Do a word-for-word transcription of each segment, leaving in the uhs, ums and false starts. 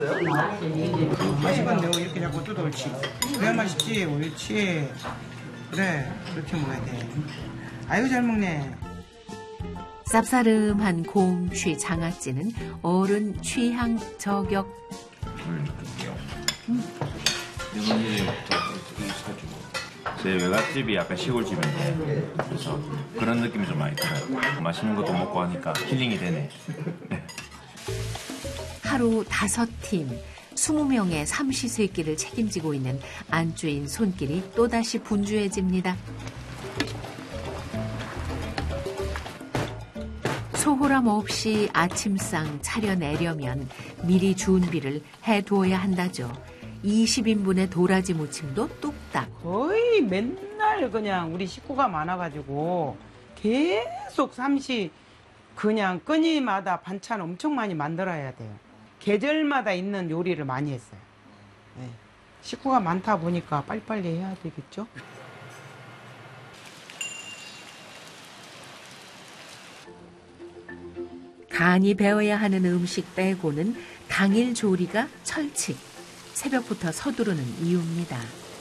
맛있건데 이렇게 자꾸 뜯어 옳지. 그래야 맛있지. 옳지. 그래 그렇게 먹어야 돼. 아이고 잘 먹네. 쌉싸름한 곰취 장아찌는 어른 취향 저격. 음. 이분이 사주고 제 외갓집이 약간 시골집인데 그래서 그런 느낌이 좀 많이 들어요. 맛있는 것도 먹고 하니까 힐링이 되네. 하루 다섯 팀, 스무 명의 삼시세끼를 책임지고 있는 안주인 손길이 또다시 분주해집니다. 소홀함 없이 아침상 차려내려면 미리 준비를 해두어야 한다죠. 이십 인분의 도라지 무침도 뚝딱. 거의 맨날 그냥 우리 식구가 많아가지고 계속 삼시 그냥 끊임마다 반찬 엄청 많이 만들어야 돼요. 계절마다 있는 요리를 많이 했어요. 네. 식구가 많다 보니까 빨리빨리 해야 되겠죠? 간이 배어야 하는 음식 빼고는 당일 조리가 철칙. 새벽부터 서두르는 이유입니다.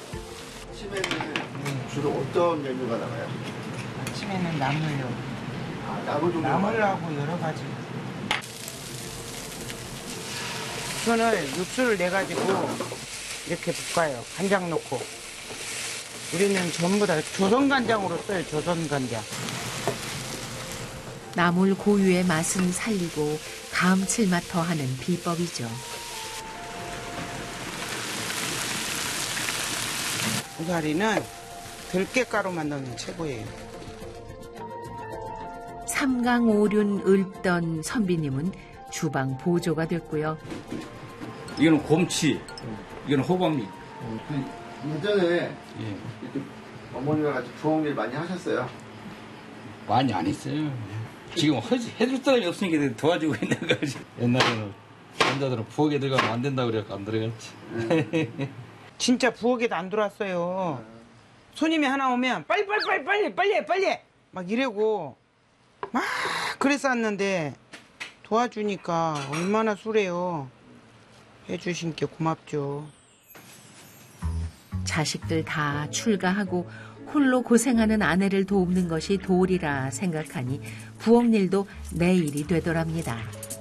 아침에는 주로 어떤 메뉴가 나와요? 아침에는 나물요. 아, 나물 종류 나물하고 여러 가지. 이거는 육수를 내가지고 이렇게 볶아요. 간장 넣고. 우리는 전부 다 조선간장으로 써요. 조선간장. 나물 고유의 맛은 살리고 감칠맛 더하는 비법이죠. 고사리는 들깨가루만 넣으면 최고예요. 삼강오륜 읊던 선비님은 주방 보조가 됐고요. 이거는 곰치, 이거는 호박잎. 그 예전에 예. 이렇게 어머니와 같이 부엌 일 많이 하셨어요? 많이 안 했어요. 지금 허지, 해줄 사람이 없으니까 도와주고 있는 거지. 옛날에는 남자들은 부엌에 들어가면 안 된다고 그래서 안 들어갔지. 네. 진짜 부엌에도 안 들어왔어요. 손님이 하나 오면 빨리 빨리 빨리 빨리 빨리 해, 빨리 해. 막 이러고 막 그랬었는데 도와주니까 얼마나 수래요. 해주신 게 고맙죠. 자식들 다 출가하고 홀로 고생하는 아내를 돕는 것이 도리라 생각하니 부엌 일도 내일이 되더랍니다.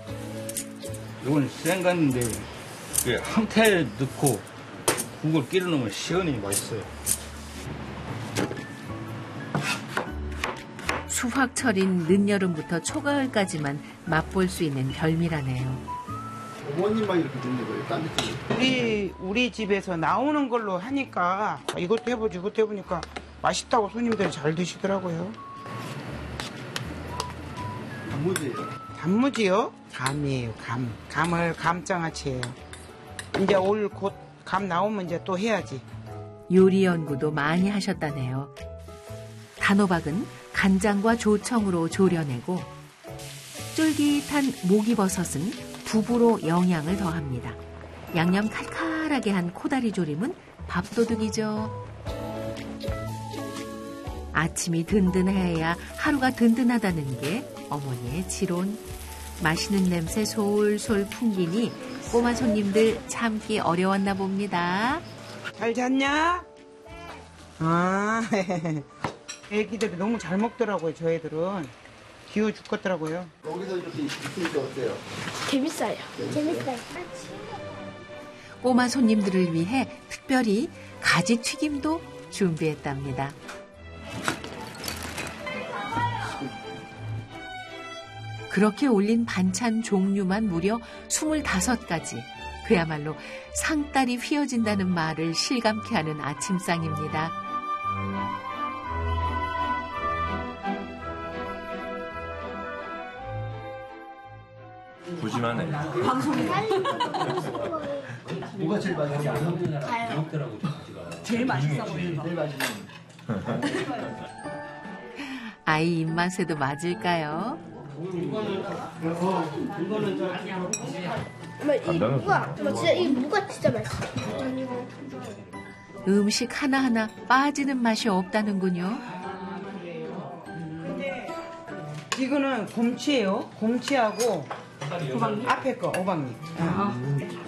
이건 생갔는데 한테 넣고 국을 끼려 넣으면 시원히 맛있어요. 수확철인 늦여름부터 초가을까지만 맛볼 수 있는 별미라네요. 어머님만 이렇게 듣는 거예요? 딴 데 우리 우리 집에서 나오는 걸로 하니까 이것도 해보지 이것도 해보니까 맛있다고 손님들이 잘 드시더라고요. 단무지예요? 단무지요? 감이에요. 감. 감을 감장아찌예요. 이제 올 곧 감 나오면 이제 또 해야지. 요리 연구도 많이 하셨다네요. 단호박은 간장과 조청으로 졸여내고 쫄깃한 목이버섯은 두부로 영양을 더합니다. 양념 칼칼하게 한 코다리 조림은 밥도둑이죠. 아침이 든든해야 하루가 든든하다는 게 어머니의 지론. 맛있는 냄새 솔솔 풍기니 꼬마 손님들 참기 어려웠나 봅니다. 잘 잤냐? 아, 애기들이 너무 잘 먹더라고요. 저 애들은 기워 죽겠더라고요. 여기서 이렇게 있으니까 어때요? 재밌어요. 재밌어요. 꼬마 손님들을 위해 특별히 가지 튀김도 준비했답니다. 그렇게 올린 반찬 종류만 무려 스물다섯 가지. 그야말로 상다리 휘어진다는 말을 실감케 하는 아침상입니다. 부심하네. 뭐가 제일 맛있어요? 제일 맛있어 보여요. 제일 맛있는 아이 입맛에도 맞을까요? 엄마 이 무가, 엄마 진짜 이 무가 진짜 맛있어. 음식 하나하나 빠지는 맛이 없다는군요. 이거는 곰치예요. 곰치하고 앞에 거 오박잎. 아.